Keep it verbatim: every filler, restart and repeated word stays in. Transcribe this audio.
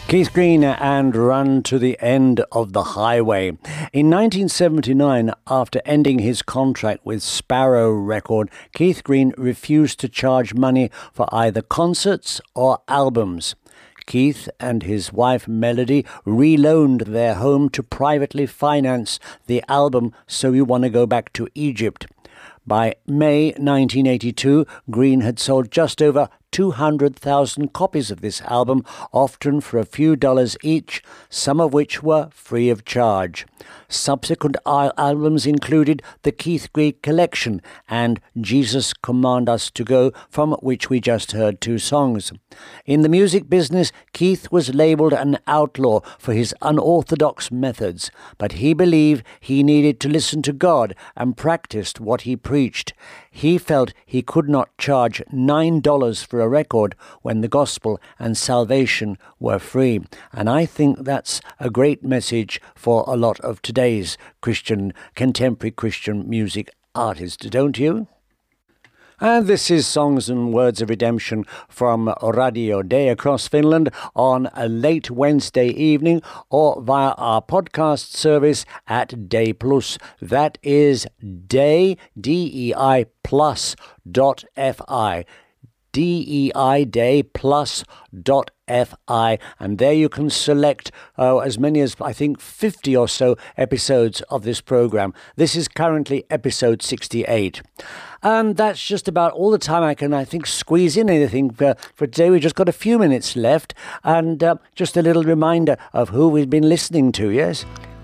Keith Green and Run to the End of the Highway. In nineteen seventy-nine, after ending his contract with Sparrow Record, Keith Green refused to charge money for either concerts or albums. Keith and his wife Melody reloaned their home to privately finance the album So You Want to Go Back to Egypt. By May nineteen eighty-two, Green had sold just over two hundred thousand copies of this album, often for a few dollars each, some of which were free of charge. Subsequent al- albums included the Keith Green Collection and Jesus Command Us to Go, from which we just heard two songs. In the music business, Keith was labelled an outlaw for his unorthodox methods, but he believed he needed to listen to God and practiced what he preached. He felt he could not charge nine dollars for a record when the gospel and salvation were free. And I think that's a great message for a lot of today's Christian, contemporary Christian music artists, don't you? And this is Songs and Words of Redemption from Radio Day across Finland on a late Wednesday evening or via our podcast service at Day Plus. That is Day, D E I plus dot F I. D E I Day Plus dot F I, and there you can select uh, as many as I think fifty or so episodes of this program. This is currently episode sixty-eight. And that's just about all the time I can, I think, squeeze in anything for, for today. We've just got a few minutes left, and uh, just a little reminder of who we've been listening to, yes?